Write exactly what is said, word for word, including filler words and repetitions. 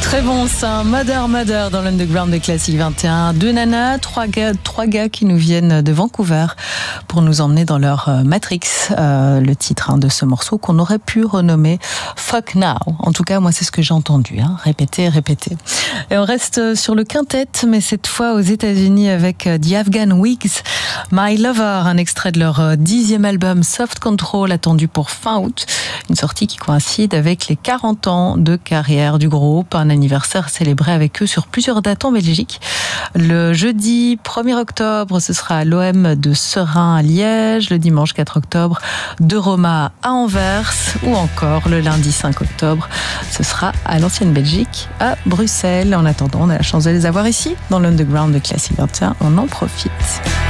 Très bon ça, Mother Mother dans l'Underground de Classique vingt et un. Deux nanas, trois gars, trois gars qui nous viennent de Vancouver pour nous emmener dans leur Matrix, euh, le titre hein, de ce morceau qu'on aurait pu renommer Fuck Now. En tout cas, moi c'est ce que j'ai entendu, hein, répéter, répéter. Et on reste sur le quintet, mais cette fois aux États-Unis avec The Afghan Wigs, My Lover, un extrait de leur dixième album Soft Control attendu pour fin août. Une sortie qui coïncide avec les quarante ans de carrière du groupe, un anniversaire célébré avec eux sur plusieurs dates en Belgique. Le jeudi premier octobre, ce sera à l'O M de Serein à Liège, le dimanche quatre octobre, de Roma à Anvers, ou encore le lundi cinq octobre, ce sera à l'Ancienne Belgique à Bruxelles. En attendant, on a la chance de les avoir ici dans l'Underground de Classique vingt et un, on en profite.